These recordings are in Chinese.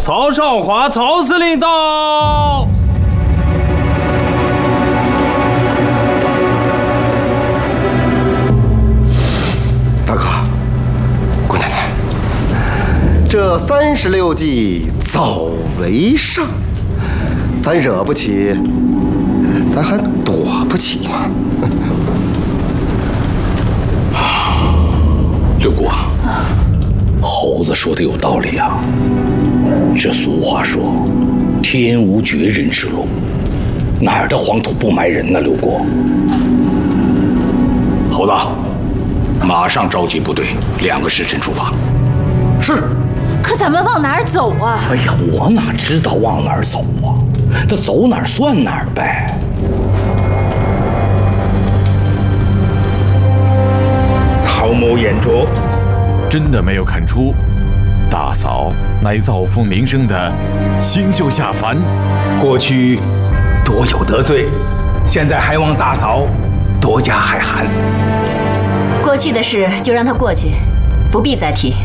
曹少华，曹司令到。 大哥，姑奶奶，这36计早为上，咱惹不起，咱还躲不起吗？ 六姑啊，猴子说的有道理啊。这俗话说，天无绝人之路，哪儿的黄土不埋人呢？六姑，猴子，马上召集部队，2个时辰出发。 是。 可咱们往哪儿走啊？ 哎呀，我哪知道往哪儿走啊？这走哪儿算哪儿呗。 曹某眼拙， 真的没有看出，大嫂乃造福民生的星宿下凡。 过去多有得罪，现在还望大嫂多加海涵。 过去的事就让它过去，不必再提。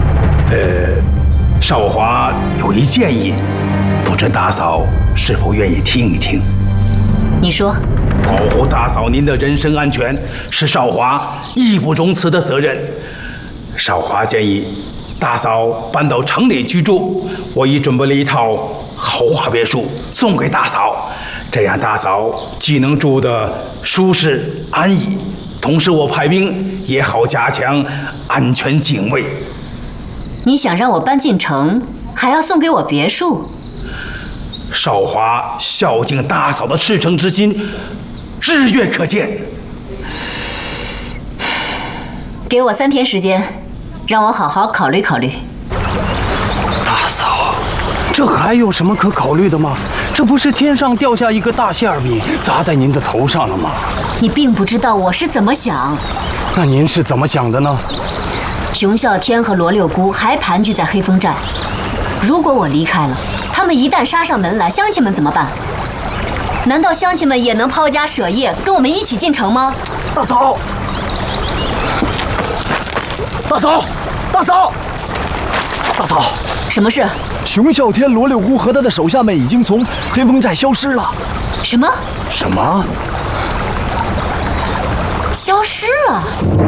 少华有一建议，不知大嫂是否愿意听一听？ 你说。 保护大嫂您的人身安全是少华义不容辞的责任。少华建议大嫂搬到城里居住，我已准备了一套豪华别墅送给大嫂，这样大嫂既能住得舒适安逸，同时我派兵也好加强安全警卫。 你想让我搬进城，还要送给我别墅？ 少华孝敬大嫂的赤诚之心，日月可见。 给我3天时间，让我好好考虑考虑。 大嫂，这还有什么可考虑的吗？这不是天上掉下一个大馅饼砸在您的头上了吗？ 你并不知道我是怎么想。 那您是怎么想的呢？ 熊啸天和罗六姑还盘踞在黑风寨，如果我离开了，他们一旦杀上门来，乡亲们怎么办？难道乡亲们也能抛家舍业，跟我们一起进城吗？ 大嫂，大嫂，大嫂，大嫂， 什么事？ 熊啸天、罗六姑和他的手下们已经从黑风寨消失了。 什么？ 什么？ 消失了？